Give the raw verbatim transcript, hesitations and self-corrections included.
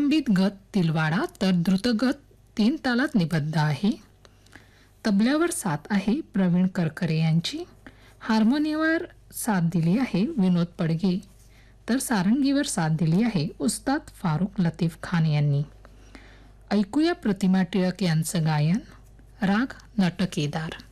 विलंबित गत तिलवाडा तर द्रुतगत तीन तालात निबद्ध आहे. तबल्यावर साथ आहे प्रवीण करकरे यांची. हार्मोनियमवर साथ दिली आहे विनोद पडगे, तर सारंगीवर साथ दिली आहे उस्ताद फारुख लतीफ खान यांनी. ऐकूया प्रतिमा टिळक यांचं गायन. राग नटकेदार.